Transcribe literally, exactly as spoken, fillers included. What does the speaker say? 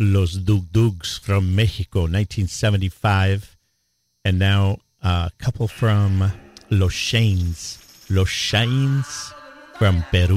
Los Dug Dugs from Mexico, nineteen seventy-five. And now a couple from Los Shanes. Los Shanes from Peru.